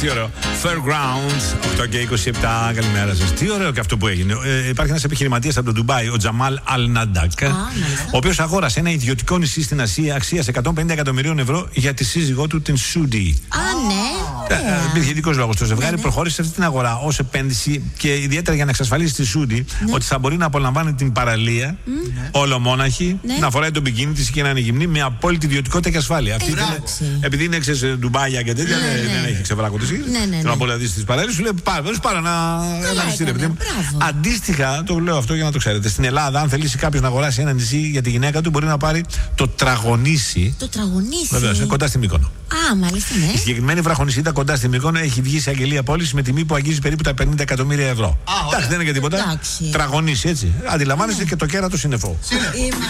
Τι ωραίο. Fairgrounds, 8 και 27. Καλημέρα σας. Τι ωραίο και αυτό που έγινε. Υπάρχει ένας επιχειρηματίας από το Ντουμπάι, ο Τζαμάλ Αλ-Ναντάκ, ο οποίος αγόρασε ένα ιδιωτικό νησί στην Ασία αξίας 150 εκατομμυρίων ευρώ για τη σύζυγό του, την Σούντι. Υπήρχε ειδικός λόγος. Το ζευγάρι προχώρησε σε αυτή την αγορά ως επένδυση και ιδιαίτερα για να εξασφαλίσει τη Σούντι ότι θα μπορεί να απολαμβάνει την παραλία, ολομόναχη, να φοράει τον μπικίνι της και να είναι γυμνή με απόλυτη ιδιωτικότητα και ασφάλεια. Αυτή επειδή είναι σε Ντουμπάγια και τέτοια, δεν έχει ξεβράκο τη. Θέλω να πω δηλαδή στις παραλίες, σου λέει πάρε ένα νησί, ρε παιδί μου. Αντίστοιχα, το λέω αυτό για να το ξέρετε. Στην Ελλάδα, αν θελήσει κάποιος να αγοράσει ένα νησί για τη γυναίκα του, μπορεί να πάρει το Τραγονήσι. Το Τραγονήσι. Βεβαίως, είναι κοντά στη Μύκονο. Μάλιστα, ναι. Η συγκεκριμένη βραχονησίδα κοντά στη Μύκονο έχει βγει σε αγγελία πώληση με τιμή που αγγίζει περίπου τα 50 εκατομμύρια ευρώ. Εντάξει, δεν είναι και τίποτα. Τραγονήσι, έτσι. Αντιλαμβάνεστε και το κέρατο σύννεφο.